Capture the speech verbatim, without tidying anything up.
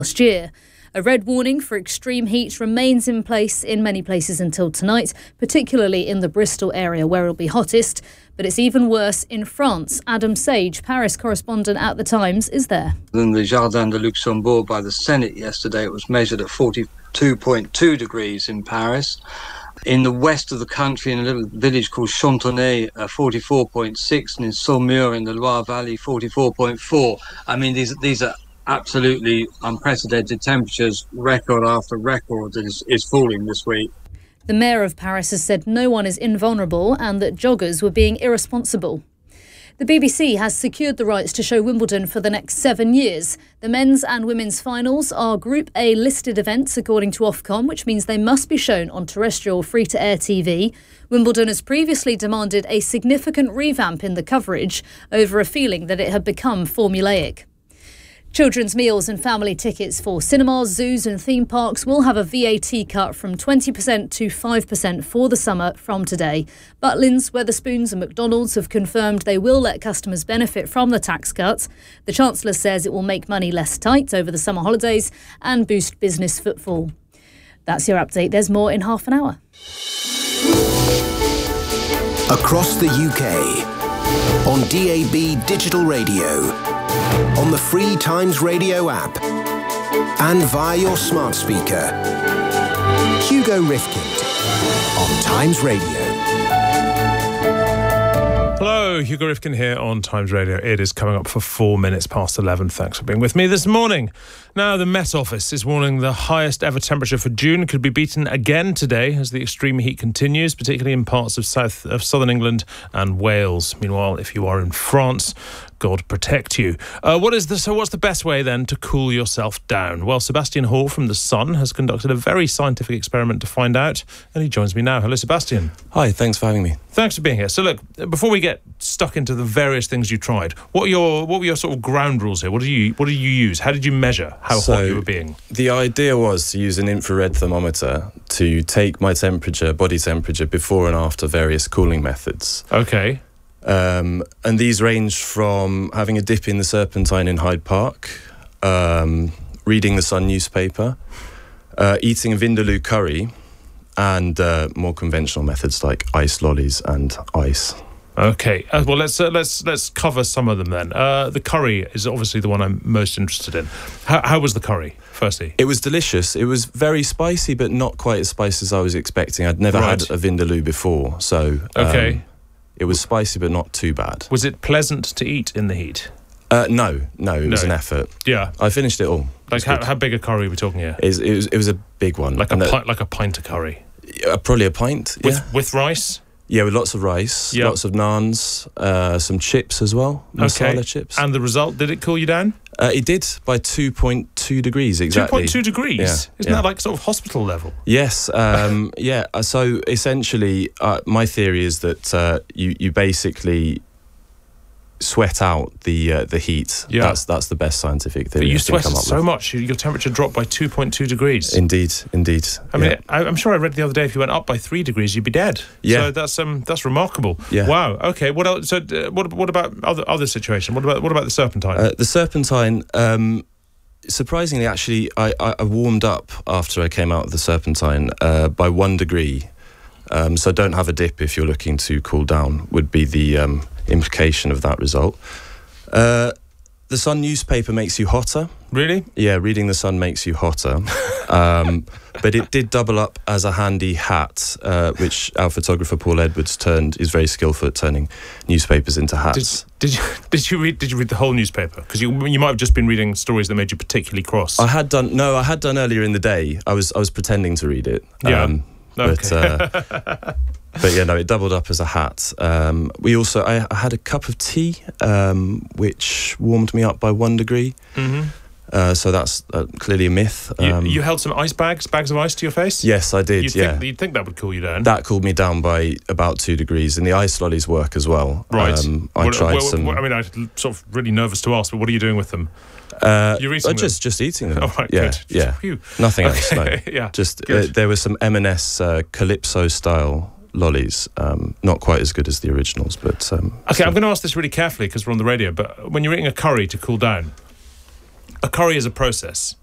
last year. A red warning for extreme heat remains in place in many places until tonight, particularly in the Bristol area where it'll be hottest. But it's even worse in France. Adam Sage, Paris correspondent at The Times, is there. In the Jardin de Luxembourg by the Senate yesterday, it was measured at forty-two point two degrees in Paris. In the west of the country, in a little village called Chantenay, uh, forty-four point six, and in Saumur in the Loire Valley, forty-four point four. I mean, these these are absolutely unprecedented temperatures. Record after record is, is falling this week. The mayor of Paris has said no one is invulnerable and that joggers were being irresponsible. The B B C has secured the rights to show Wimbledon for the next seven years. The men's and women's finals are Group A listed events according to Ofcom, which means they must be shown on terrestrial free-to-air T V. Wimbledon has previously demanded a significant revamp in the coverage over a feeling that it had become formulaic. Children's meals and family tickets for cinemas, zoos and theme parks will have a V A T cut from twenty percent to five percent for the summer from today. Butlins, Wetherspoons and McDonald's have confirmed they will let customers benefit from the tax cut. The Chancellor says it will make money less tight over the summer holidays and boost business footfall. That's your update. There's more in half an hour. Across the U K, on D A B digital radio, on the free Times Radio app, and via your smart speaker. Hugo Rifkind on Times Radio. Hello, Hugo Rifkind here on Times Radio. It is coming up for four minutes past eleven. Thanks for being with me this morning. Now, the Met Office is warning the highest ever temperature for June could be beaten again today as the extreme heat continues, particularly in parts of south of southern England and Wales. Meanwhile, if you are in France, God protect you. Uh, what is the, so what's the best way then to cool yourself down? Well, Sebastian Hall from The Sun has conducted a very scientific experiment to find out, and he joins me now. Hello, Sebastian. Hi, thanks for having me. Thanks for being here. So look, before we get stuck into the various things you tried, what are your what were your sort of ground rules here? What do you what did you use? How did you measure how so hot you were being? The idea was to use an infrared thermometer to take my temperature, body temperature, before and after various cooling methods. Okay. Um, and these range from having a dip in the Serpentine in Hyde Park, um, reading the Sun newspaper, uh, eating a Vindaloo curry, and uh, more conventional methods like ice lollies and ice. Okay, uh, well let's uh, let's let's cover some of them then. Uh, the curry is obviously the one I'm most interested in. How, how was the curry? Firstly, it was delicious. It was very spicy, but not quite as spicy as I was expecting. I'd never right. had a Vindaloo before, so um, okay. It was spicy, but not too bad. Was it pleasant to eat in the heat? Uh, no, no, it no. was an effort. Yeah, I finished it all. It like how, how big a curry are we talking here? It was, it was, it was a big one, like a that, pint, like a pint of curry. Uh, probably a pint. With yeah. with rice. Yeah, with lots of rice, yep. lots of naans, uh, some chips as well, masala okay. chips. And the result, did it cool you down? Uh, it did, by two point two degrees, exactly. two point two degrees? Yeah, Isn't yeah. that like sort of hospital level? Yes, um, yeah. So essentially, uh, my theory is that uh, you, you basically sweat out the uh, the heat. Yeah. That's that's the best scientific theory. But you I can come sweated up so with. much, your temperature dropped by two point two degrees. Indeed, indeed. I mean, yeah. I, I'm sure I read the other day if you went up by three degrees, you'd be dead. Yeah. So that's um that's remarkable. Yeah. Wow. Okay. What else? So uh, what what about other other situation? What about what about the Serpentine? Uh, the Serpentine. Um, surprisingly, actually, I, I, I warmed up after I came out of the Serpentine uh, by one degree. Um, so don't have a dip if you're looking to cool down. Would be the um, implication of that result. Uh, the Sun newspaper makes you hotter. Really? Yeah, reading the Sun makes you hotter. um, but it did double up as a handy hat, uh, which our photographer Paul Edwards turned. Is very skillful at turning newspapers into hats. Did, did you did you read did you read the whole newspaper? Because you you might have just been reading stories that made you particularly cross. I had done no, I had done earlier in the day. I was I was pretending to read it. Yeah. Um, but, okay. uh, But yeah, no, it doubled up as a hat. Um, we also, I, I had a cup of tea, um, which warmed me up by one degree. Mm-hmm. Uh, so that's uh, clearly a myth. Um, you, you held some ice bags, bags of ice to your face? Yes, I did, you'd yeah. Think, you'd think that would cool you down. That cooled me down by about two degrees, and the ice lollies work as well. Right. Um, I what, tried what, some... What, I mean, I'm sort of really nervous to ask, but what are you doing with them? Uh, You're eating uh, just, them? just eating them. Oh, right, yeah, good. yeah. Phew. Nothing okay. else, no. yeah, just uh, there were some M and S uh, Calypso-style lollies, um, not quite as good as the originals, but... Um, okay, still. I'm going to ask this really carefully because we're on the radio, but when you're eating a curry to cool down, a curry is a process.